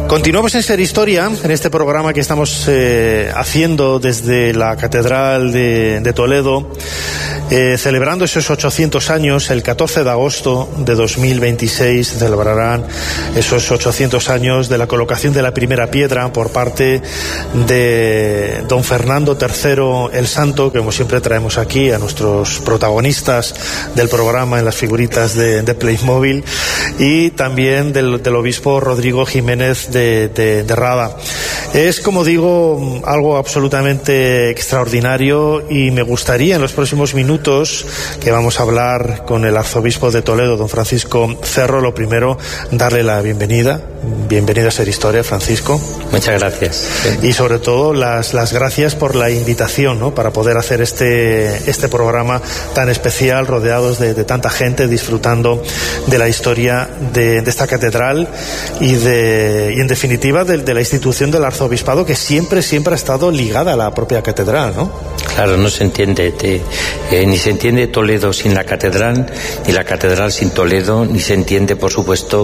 Continuamos en Ser Historia, en este programa que estamos haciendo desde la Catedral de Toledo, celebrando esos 800 años. El 14 de agosto de 2026 se celebrarán esos 800 años de la colocación de la primera piedra por parte de don Fernando III el Santo, que como siempre traemos aquí a nuestros protagonistas del programa en las figuritas de Playmobil, y también del obispo Rodrigo Jiménez de Rada. Es, como digo, algo absolutamente extraordinario, y me gustaría en los próximos minutos que vamos a hablar con el arzobispo de Toledo, don Francisco Cerro, lo primero, darle la bienvenida. Bienvenido a Ser Historia, Francisco. Muchas gracias. Y sobre todo las gracias por la invitación, ¿no?, para poder hacer este programa tan especial, rodeados de tanta gente, disfrutando de la historia de esta catedral y en definitiva de la institución del arzobispado, que siempre ha estado ligada a la propia catedral, ¿no? Claro, no se entiende, ni se entiende Toledo sin la catedral, ni la catedral sin Toledo, ni se entiende, por supuesto,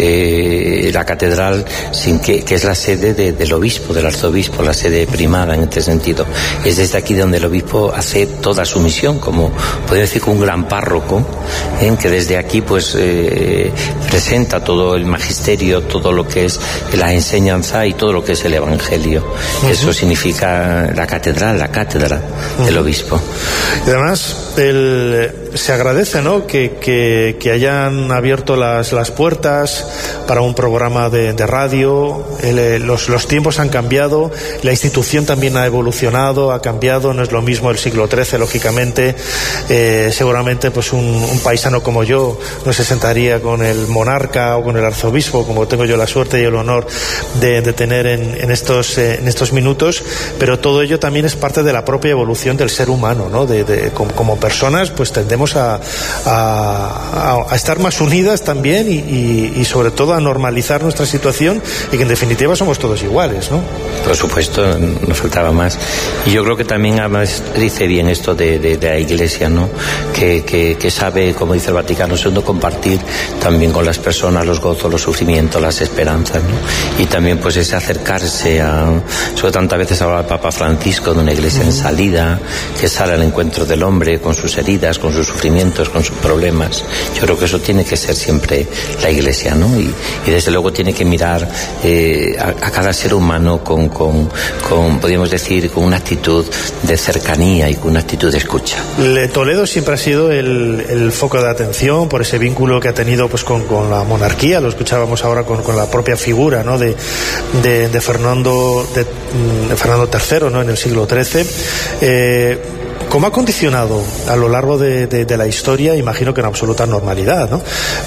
la catedral sin que es la sede del obispo, del arzobispo, la sede primada en este sentido. Es desde aquí donde el obispo hace toda su misión, como podemos decir, un gran párroco, que desde aquí pues presenta todo el magisterio, todo lo que es la enseñanza y todo lo que es el evangelio. Eso significa la catedral, la cátedra del obispo. Y además se agradece, ¿no?, que hayan abierto las puertas para un programa de radio. Los tiempos han cambiado, la institución también ha evolucionado, ha cambiado. No es lo mismo el siglo XIII, lógicamente. Seguramente pues un paisano como yo no se sentaría con el monarca o con el arzobispo, como tengo yo la suerte y el honor de tener en estos minutos, pero todo ello también es parte de la propia evolución del ser humano, ¿no? Como personas, pues tendemos a estar más unidas también y sobre todo a normalizar nuestra situación, y que en definitiva somos todos iguales, ¿no? Por supuesto, nos faltaba más. Y yo creo que también además dice bien esto de la Iglesia, ¿no?, que sabe, como dice el Vaticano II, compartir también con las personas los gozos, los sufrimientos, las esperanzas, ¿no? Y también pues ese acercarse sobre tantas veces habla el Papa Francisco de una Iglesia en salida, que sale al encuentro del hombre con sus heridas, con sus sufrimientos, con sus problemas. Yo creo que eso tiene que ser siempre la Iglesia, ¿no? Y desde luego tiene que mirar a cada ser humano con podríamos decir, con una actitud de cercanía y con una actitud de escucha. Toledo siempre ha sido el foco de atención por ese vínculo que ha tenido pues con la monarquía. Lo escuchábamos ahora con la propia figura, ¿no?, de Fernando III, ¿no?, en el siglo XIII. ¿Cómo ha condicionado a lo largo de la historia? Imagino que en absoluta normalidad, ¿no?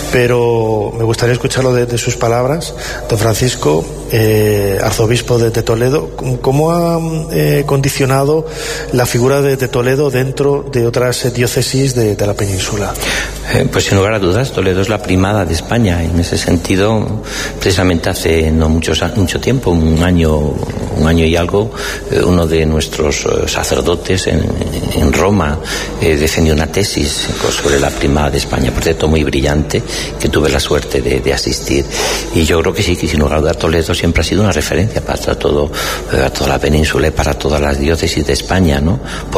Pero me gustaría escucharlo de sus palabras, don Francisco, arzobispo de Toledo. ¿Cómo ha condicionado la figura de Toledo dentro de otras diócesis de la península? Pues sin lugar a dudas, Toledo es la primada de España. En ese sentido, precisamente hace no mucho tiempo, un año y algo, uno de nuestros sacerdotes en Roma defendió una tesis sobre la primada de España, por cierto muy brillante, que tuve la suerte de asistir. Y yo creo que sí, que sin lugar a dudas Toledo siempre ha sido una referencia para toda la península y para todas las diócesis de España, ¿no?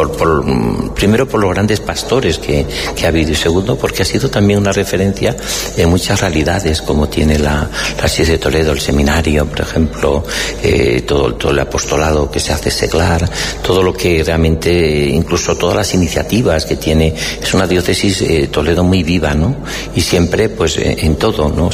Primero por los grandes pastores que ha habido, y segundo porque ha sido también una referencia en muchas realidades, como tiene la diócesis de Toledo, el seminario, por ejemplo, todo el apostolado que se hace seglar, todo lo que realmente, incluso todas las iniciativas que tiene. Es una diócesis Toledo muy viva, ¿no? Y siempre pues en todo, ¿no?,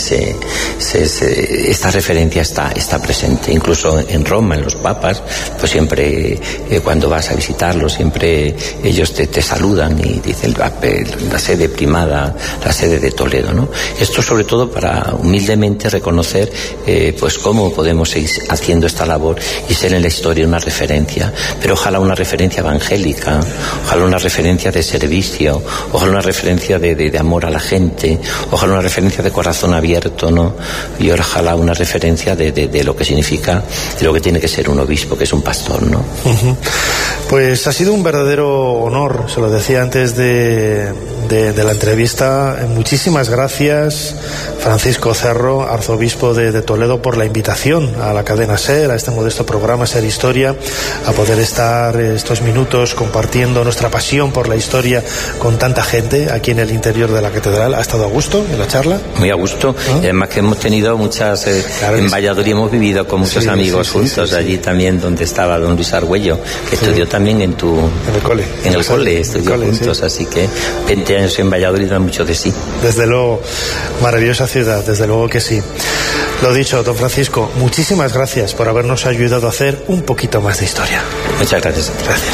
esta referencia está presente. Incluso en Roma, en los papas, pues siempre cuando vas a visitarlos, siempre ellos te saludan y dicen la sede primada, la sede de Toledo, ¿no? Esto sobre todo para humildemente reconocer pues cómo podemos seguir haciendo esta labor y ser en la historia una referencia, pero ojalá una referencia evangélica, ojalá una referencia de servicio, ojalá una referencia de amor a la gente, ojalá una referencia de corazón abierto, ¿no? Y ojalá una referencia de lo que significa, de lo que tiene que ser un obispo, que es un pastor, ¿no? Pues ha sido un verdadero honor, se lo decía antes de de la entrevista. Muchísimas gracias, Francisco Cerro, arzobispo de Toledo, por la invitación a la cadena SER, a este modesto programa SER Historia, a poder estar estos minutos compartiendo nuestra pasión por la historia con tanta gente aquí en el interior de la catedral. ¿Ha estado a gusto en la charla? Muy a gusto. ¿No? Y además que hemos tenido muchas... claro, en Valladolid hemos vivido con muchos amigos juntos, allí también donde estaba don Luis Argüello, que estudió también en el cole. En el cole estudió juntos, así que 20 años en Valladolid dan mucho de sí. Desde luego, maravillosa ciudad, desde luego que sí. Lo dicho, don Francisco, muchísimas gracias por habernos ayudado a hacer un poquito más de historia. Muchas gracias. Gracias.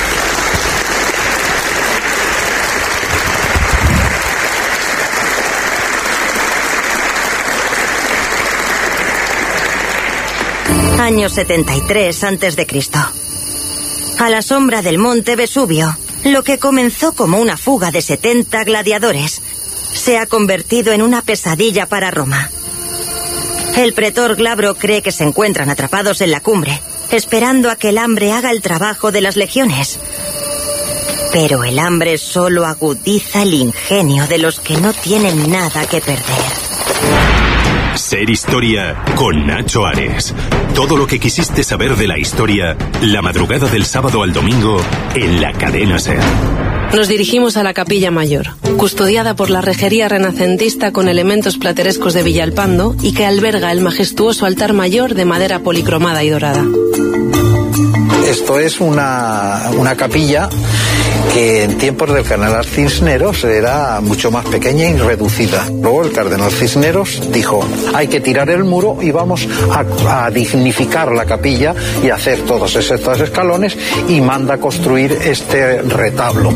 Año 73 a.C. A la sombra del monte Vesubio, lo que comenzó como una fuga de 70 gladiadores se ha convertido en una pesadilla para Roma. El pretor Glabro cree que se encuentran atrapados en la cumbre, esperando a que el hambre haga el trabajo de las legiones. Pero el hambre solo agudiza el ingenio de los que no tienen nada que perder. SER Historia con Nacho Ares. Todo lo que quisiste saber de la historia, la madrugada del sábado al domingo en la cadena SER. Nos dirigimos a la Capilla Mayor, custodiada por la rejería renacentista con elementos platerescos de Villalpando y que alberga el majestuoso altar mayor de madera policromada y dorada. Esto es una capilla que en tiempos del cardenal Cisneros era mucho más pequeña y reducida. Luego el cardenal Cisneros dijo, hay que tirar el muro y vamos a dignificar la capilla y hacer todos estos escalones, y manda construir este retablo.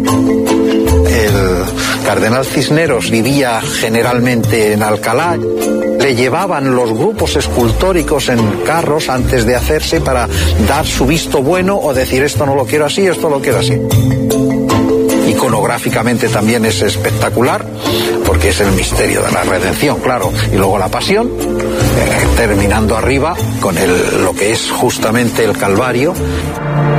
El cardenal Cisneros vivía generalmente en Alcalá. Le llevaban los grupos escultóricos en carros antes de hacerse para dar su visto bueno o decir esto no lo quiero así, esto lo quiero así. Iconográficamente también es espectacular porque es el misterio de la redención, claro, y luego la pasión, terminando arriba con lo que es justamente el Calvario.